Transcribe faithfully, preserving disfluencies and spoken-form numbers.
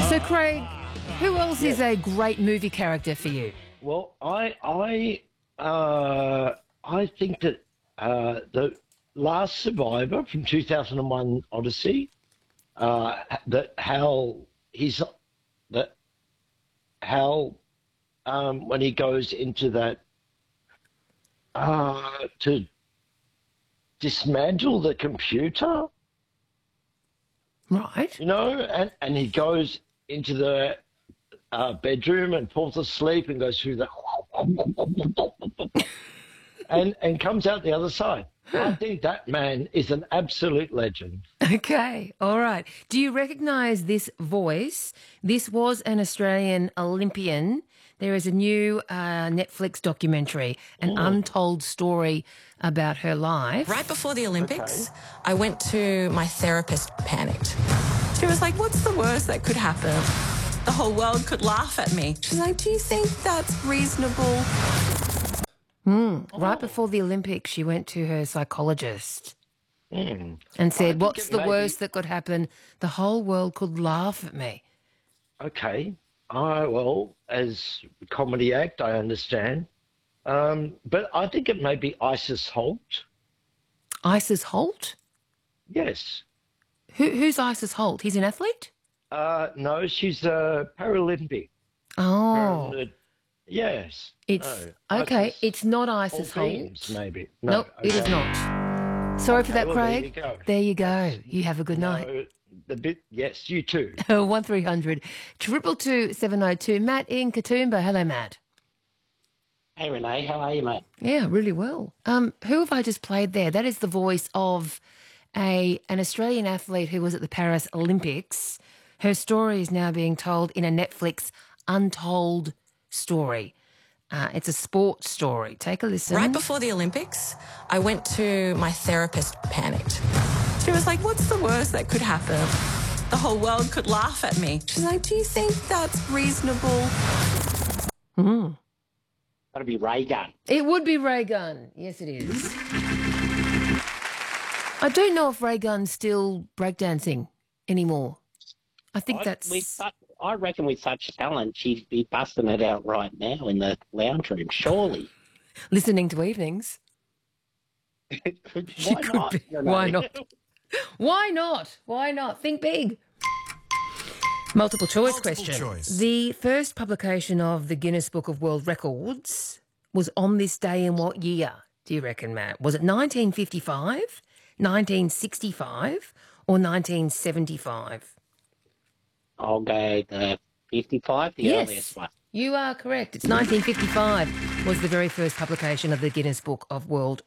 So, Craig, who else is a great movie character for you? Well, I I uh, I think that uh, the Last Survivor from two thousand one Odyssey, uh, that Hal he's that Hal um, when he goes into that uh, to dismantle the computer, Right. you know, and and he goes into the uh, bedroom and falls asleep and goes through the and and comes out the other side. I think that man is an absolute legend. Okay, all right. Do you recognise this voice? This was an Australian Olympian. There is a new uh, Netflix documentary, an untold story about her life. Right before the Olympics, okay. I went to my therapist, panicked. She was like, what's the worst that could happen? The whole world could laugh at me. She's like, do you think that's reasonable? Mm, right before the Olympics, she went to her psychologist Mm. and said, I what's think the it may worst be- that could happen? The whole world could laugh at me. Okay. I well, as a comedy act, I understand. Um, but I think it may be Isis Holt. Isis Holt? Yes. Who, who's Isis Holt? He's an athlete? Uh, no, she's a Paralympic. Oh, Paralympic. Yes. it's No, okay. Isis It's not Isis Holt Holt. Beams, maybe. No, Nope, it is okay. not. Sorry for Okay, that, well, there Craig. you go. There you go. You have a good night. No, the bit. Yes, you too. One three hundred triple two seven zero two. Matt in Katoomba. Hello, Matt. Hey Renee, how are you, mate? Yeah, really well. Um, who have I just played there? That is the voice of a an Australian athlete who was at the Paris Olympics. Her story is now being told in a Netflix untold story. Uh, it's a sports story. Take a listen. Right before the Olympics, I went to my therapist, panicked. She was like, what's the worst that could happen? The whole world could laugh at me. She's like, do you think that's reasonable? Mm. That'll be Ray Gun. It would be Ray Gunn. Yes, it is. I don't know if Ray Gunn's still breakdancing anymore. I think I, that's... with su- I reckon with such talent, she'd be busting it out right now in the lounge room, surely. listening to evenings. She Why could not? be- You know? Why not? Why not? Why not? Think big. Multiple choice Multiple question. choice. The first publication of the Guinness Book of World Records was on this day in what year, do you reckon, Matt? Was it nineteen fifty-five, nineteen sixty-five or nineteen seventy-five? I'll go the fifty-five, the Yes. earliest one. You are correct. It's nineteen fifty-five was the very first publication of the Guinness Book of World